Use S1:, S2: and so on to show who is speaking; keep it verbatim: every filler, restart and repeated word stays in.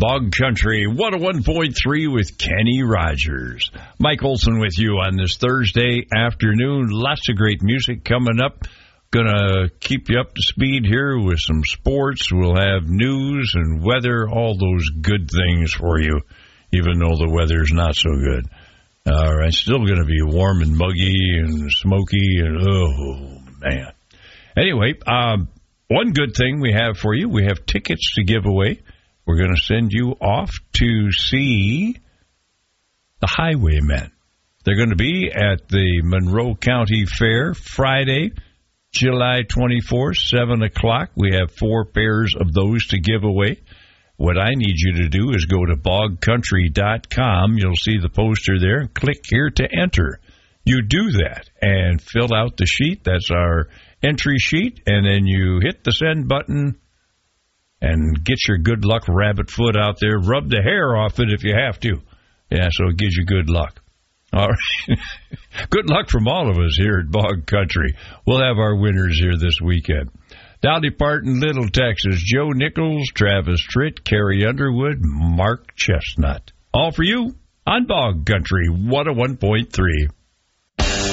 S1: Bog Country one oh one point three with Kenny Rogers. Mike Olson with you on this Thursday afternoon. Lots of great music coming up. Gonna keep you up to speed here with some sports. We'll have news and weather, all those good things for you, even though the weather's not so good. All right, still gonna be warm and muggy and smoky, and oh, man. Anyway, um, one good thing we have for you, we have tickets to give away. We're going to send you off to see the Highwaymen. They're going to be at the Monroe County Fair Friday, July twenty-fourth, seven o'clock. We have four pairs of those to give away. What I need you to do is go to bog country dot com. You'll see the poster there, and click here to enter. You do that and fill out the sheet. That's our entry sheet, and then you hit the send button and get your good luck rabbit foot out there. Rub the hair off it if you have to. Yeah, so it gives you good luck. All right. Good luck from all of us here at Bog Country. We'll have our winners here this weekend. Dolly Parton, Little Texas, Joe Nichols, Travis Tritt, Carrie Underwood, Mark Chestnut. All for you on Bog Country one oh one point three.